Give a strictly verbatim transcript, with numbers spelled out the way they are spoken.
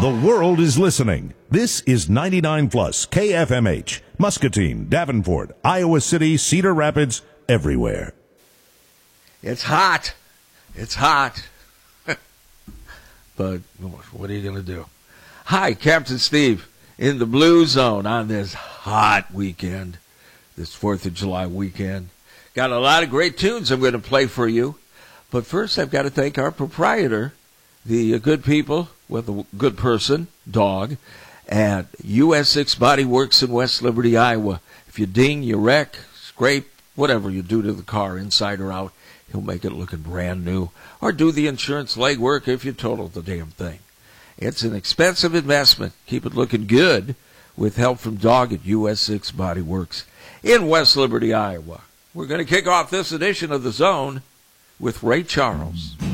The world is listening. This is ninety-nine plus K F M H, Muscatine, Davenport, Iowa City, Cedar Rapids, everywhere. It's hot. It's hot. But what are you going to do? Hi, Captain Steve in the Blue Zone on this hot weekend, this fourth of July weekend. Got a lot of great tunes I'm going to play for you. But first, I've got to thank our proprietor, the good people with a good person, dog, at U S six Body Works in West Liberty, Iowa. If you ding, you wreck, scrape, whatever you do to the car, inside or out, he'll make it looking brand new. Or do the insurance legwork if you total the damn thing. It's an expensive investment. Keep it looking good with help from Dog at U S six Body Works in West Liberty, Iowa. We're going to kick off this edition of The Zone with Ray Charles.